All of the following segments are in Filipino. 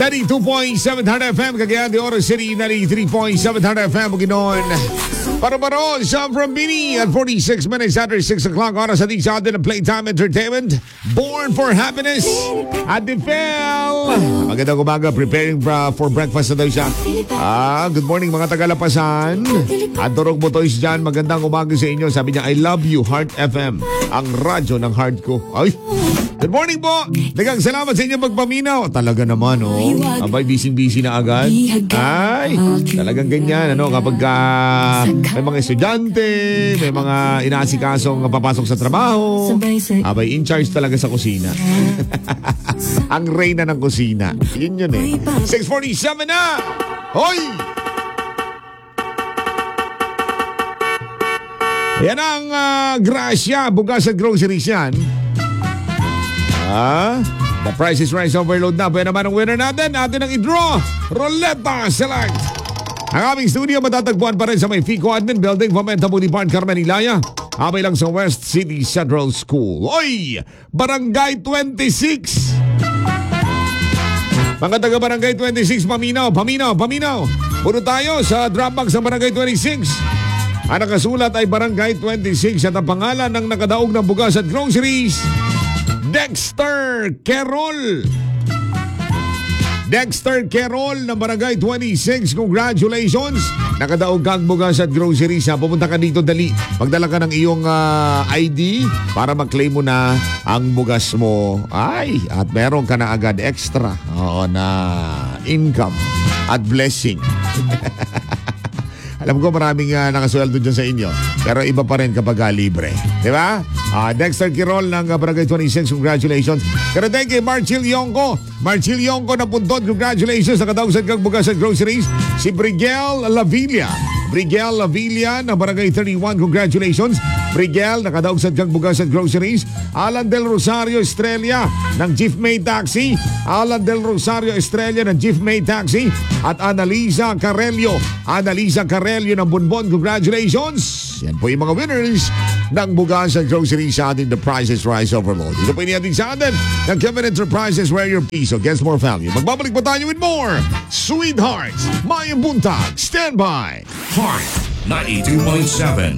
92.7 Hard FM, Cagayan de Oro City, 93.7 Hard FM, Bukidnon. Para-paro, Sam from Bini at 46 minutes after 6 o'clock, oras sa sa atin ng Playtime Entertainment. Born for Happiness at Defel. Magandang umaga, preparing for breakfast na daw siya. Good morning mga Tagalapasan. At Dorog Motoys dyan, magandang umaga sa inyo. Sabi niya, I love you, Heart FM, ang radyo ng heart ko. Ay, good morning po. Dagang salamat sa inyo pagpaminaw. Talaga naman, oh. Abay, busy-busy na agad. Ay, talagang ganyan, ano, kapag may mga estudyante, may mga inaasikasong papasok sa trabaho. Abay, in charge talaga sa kusina. Ang reyna ng kusina. Yun eh. 6:47 na! Hoy! Yan ang grasya, bugas at groceries yan. The Price is Right overload na. Pwede naman ang winner natin. Atin ang i-draw. Roleta Select. Ang aming studio matatagpuan pa rin sa may FICO Admin Building, Fomenta Boulevard, Carmen Ilaya. Abay lang sa West City Central School. Oy! Barangay 26. Mga taga Barangay 26, paminaw. Puno tayo sa Dropbox ng Barangay 26. Ang nakasulat ay Barangay 26 at ang pangalan ng nakadaog ng bugas at groceries, Dexter Carol. Dexter Carol ng Barangay 26. Congratulations. Nakadaog kang bugas at groceries. Pupunta ka dito dali. Magdala ka ng iyong ID para mag-claim mo na ang bugas mo. Ay, at meron ka na agad extra na income at blessing. Alam ko maraming nakasweldo dyan sa inyo. Pero iba pa rin kapag libre. Diba? Dexter Quirol ng Barangay 26. Congratulations. Pero thank you, Marchil Yongko. Marchil Yongko na puntod. Congratulations. Nakadaog sa kang bugas at groceries. Si Brigel Lavilla. Brigel Lavilla ng Barangay 31. Congratulations. Brigel, nakadaog sa kang bugas at groceries. Alan Del Rosario Estrella ng Jeep May Taxi. Alan Del Rosario Estrella ng Jeep May Taxi. At Annalisa Carelio. Annalisa Carelio ng Bonbon. Congratulations. Yan po yung mga winners ng bugas at groceries sa ating The Price is Right Overload. Ito po yung ating sa atin ng Kevin Enterprises where your piso gets more value. Magbabalik pa tayo with more Sweethearts. Mayang Buntag. Stand by. Heart 92.7.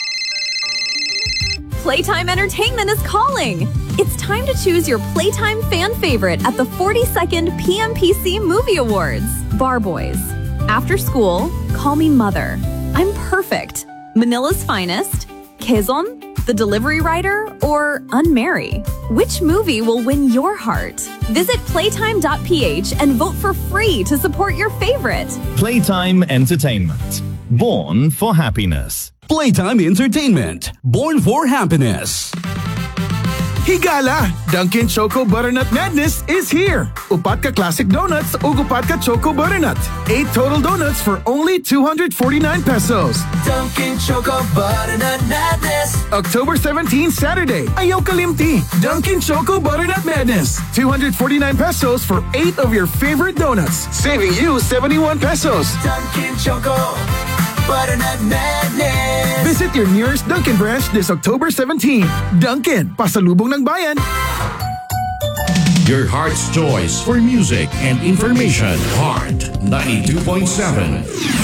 Playtime Entertainment is calling. It's time to choose your Playtime fan favorite at the 42nd PMPC Movie Awards. Bar Boys. After School, Call Me Mother. I'm Perfect. Manila's Finest. Quezon, The Delivery Rider, or Unmarry? Which movie will win your heart? Visit playtime.ph and vote for free to support your favorite. Playtime Entertainment. Born for happiness. Playtime Entertainment. Born for happiness. Higala! Dunkin' Choco Butternut Madness is here! Upat ka classic donuts o upat ka Choco Butternut. 8 total donuts for only 249 pesos. Dunkin' Choco Butternut Madness. October 17, Saturday. Ayaw kalimti. Dunkin' Choco Butternut Madness. 249 pesos for 8 of your favorite donuts. Saving you 71 pesos. Dunkin' Choco Butternut Madness. Visit your nearest Dunkin' branch this October 17. Dunkin', pasalubong ng bayan. Your heart's choice for music and information. Heart 92.7.